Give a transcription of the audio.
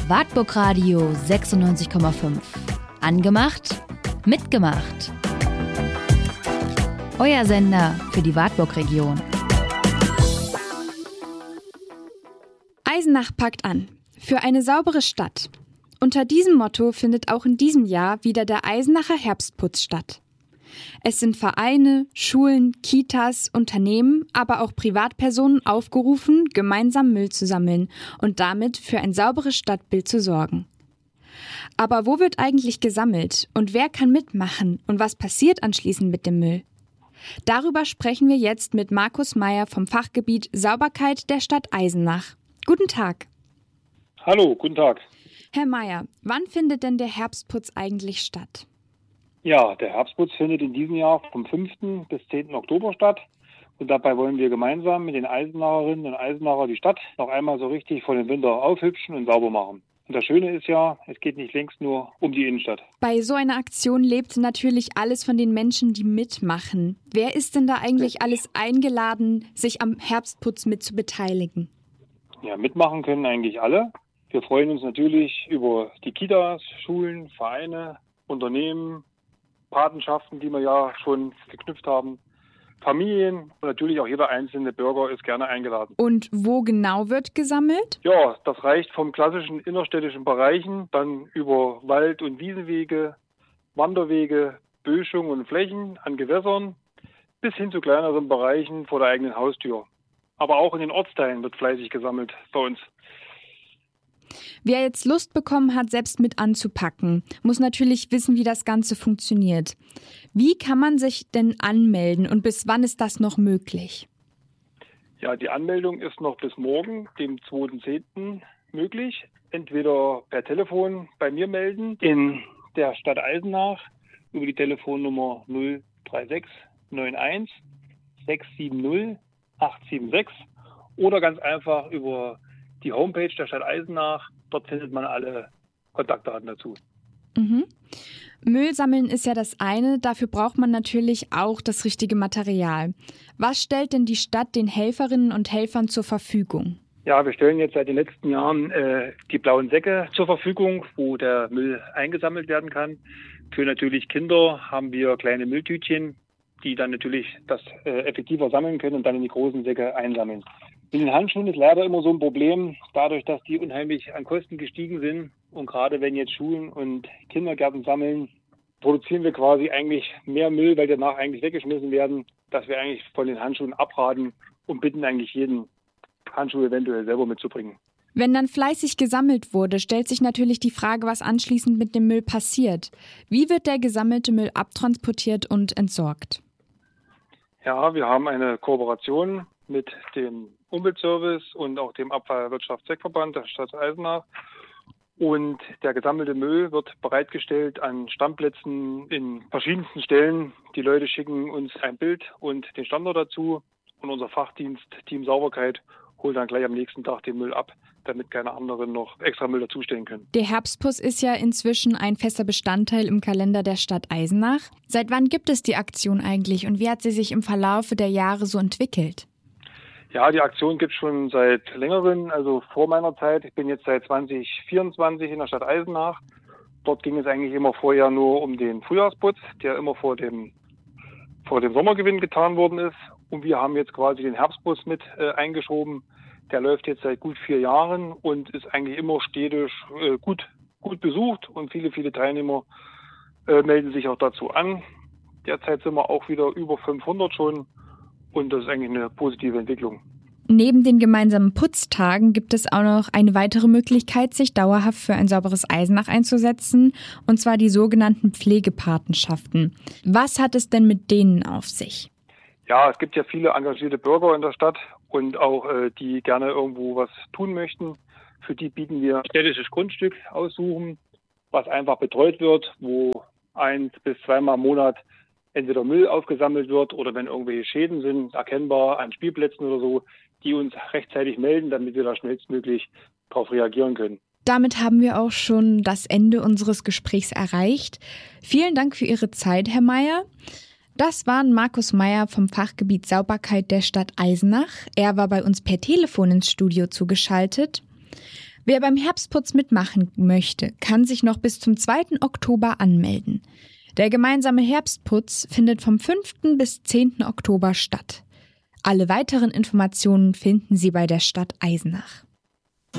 Wartburg Radio 96,5. Angemacht, mitgemacht. Euer Sender für die Wartburg-Region. Eisenach packt an. Für eine saubere Stadt. Unter diesem Motto findet auch in diesem Jahr wieder der Eisenacher Herbstputz statt. Es sind Vereine, Schulen, Kitas, Unternehmen, aber auch Privatpersonen aufgerufen, gemeinsam Müll zu sammeln und damit für ein sauberes Stadtbild zu sorgen. Aber wo wird eigentlich gesammelt und wer kann mitmachen und was passiert anschließend mit dem Müll? Darüber sprechen wir jetzt mit Markus Meyer vom Fachgebiet Sauberkeit der Stadt Eisenach. Guten Tag. Hallo, guten Tag. Herr Meyer, wann findet denn der Herbstputz eigentlich statt? Ja, der Herbstputz findet in diesem Jahr vom 5. bis 10. Oktober statt. Und dabei wollen wir gemeinsam mit den Eisenacherinnen und Eisenacher die Stadt noch einmal so richtig vor dem Winter aufhübschen und sauber machen. Und das Schöne ist ja, es geht nicht längst nur um die Innenstadt. Bei so einer Aktion lebt natürlich alles von den Menschen, die mitmachen. Wer ist denn da eigentlich alles eingeladen, sich am Herbstputz mit zu beteiligen? Ja, mitmachen können eigentlich alle. Wir freuen uns natürlich über die Kitas, Schulen, Vereine, Unternehmen, Patenschaften, die wir ja schon geknüpft haben, Familien und natürlich auch jeder einzelne Bürger ist gerne eingeladen. Und wo genau wird gesammelt? Ja, das reicht vom klassischen innerstädtischen Bereichen, dann über Wald- und Wiesenwege, Wanderwege, Böschungen und Flächen an Gewässern bis hin zu kleineren Bereichen vor der eigenen Haustür. Aber auch in den Ortsteilen wird fleißig gesammelt bei uns. Wer jetzt Lust bekommen hat, selbst mit anzupacken, muss natürlich wissen, wie das Ganze funktioniert. Wie kann man sich denn anmelden und bis wann ist das noch möglich? Ja, die Anmeldung ist noch bis morgen, dem 2.10. möglich. Entweder per Telefon bei mir melden in der Stadt Eisenach über die Telefonnummer 036 91 670 876 oder ganz einfach über die Homepage der Stadt Eisenach. Dort findet man alle Kontaktdaten dazu. Müll sammeln ist ja das eine, dafür braucht man natürlich auch das richtige Material. Was stellt denn die Stadt den Helferinnen und Helfern zur Verfügung? Ja, wir stellen jetzt seit den letzten Jahren die blauen Säcke zur Verfügung, wo der Müll eingesammelt werden kann. Für natürlich Kinder haben wir kleine Mülltütchen, die dann natürlich das effektiver sammeln können und dann in die großen Säcke einsammeln. Mit den Handschuhen ist leider immer so ein Problem, dadurch, dass die unheimlich an Kosten gestiegen sind. Und gerade wenn jetzt Schulen und Kindergärten sammeln, produzieren wir quasi eigentlich mehr Müll, weil die danach eigentlich weggeschmissen werden, dass wir eigentlich von den Handschuhen abraten und bitten eigentlich jeden, Handschuhe eventuell selber mitzubringen. Wenn dann fleißig gesammelt wurde, stellt sich natürlich die Frage, was anschließend mit dem Müll passiert. Wie wird der gesammelte Müll abtransportiert und entsorgt? Ja, wir haben eine Kooperation mit dem Umweltservice und auch dem Abfallwirtschaftszweckverband der Stadt Eisenach. Und der gesammelte Müll wird bereitgestellt an Standplätzen in verschiedensten Stellen. Die Leute schicken uns ein Bild und den Standort dazu. Und unser Fachdienst, Team Sauberkeit, holt dann gleich am nächsten Tag den Müll ab, damit keine anderen noch extra Müll dazustellen können. Der Herbstputz ist ja inzwischen ein fester Bestandteil im Kalender der Stadt Eisenach. Seit wann gibt es die Aktion eigentlich und wie hat sie sich im Verlaufe der Jahre so entwickelt? Ja, die Aktion gibt es schon seit längerem, also vor meiner Zeit. Ich bin jetzt seit 2024 in der Stadt Eisenach. Dort ging es eigentlich immer vorher nur um den Frühjahrsputz, der immer vor dem Sommergewinn getan worden ist. Und wir haben jetzt quasi den Herbstputz mit eingeschoben. Der läuft jetzt seit gut 4 Jahren und ist eigentlich immer stetig gut besucht. Und viele Teilnehmer melden sich auch dazu an. Derzeit sind wir auch wieder über 500 schon. Und das ist eigentlich eine positive Entwicklung. Neben den gemeinsamen Putztagen gibt es auch noch eine weitere Möglichkeit, sich dauerhaft für ein sauberes Eisenach einzusetzen, und zwar die sogenannten Pflegepatenschaften. Was hat es denn mit denen auf sich? Ja, es gibt ja viele engagierte Bürger in der Stadt und auch die gerne irgendwo was tun möchten. Für die bieten wir ein städtisches Grundstück aussuchen, was einfach betreut wird, wo 1 bis 2 Mal im Monat entweder Müll aufgesammelt wird oder wenn irgendwelche Schäden sind, erkennbar an Spielplätzen oder so, die uns rechtzeitig melden, damit wir da schnellstmöglich darauf reagieren können. Damit haben wir auch schon das Ende unseres Gesprächs erreicht. Vielen Dank für Ihre Zeit, Herr Meyer. Das war Markus Meyer vom Fachgebiet Sauberkeit der Stadt Eisenach. Er war bei uns per Telefon ins Studio zugeschaltet. Wer beim Herbstputz mitmachen möchte, kann sich noch bis zum 2. Oktober anmelden. Der gemeinsame Herbstputz findet vom 5. bis 10. Oktober statt. Alle weiteren Informationen finden Sie bei der Stadt Eisenach.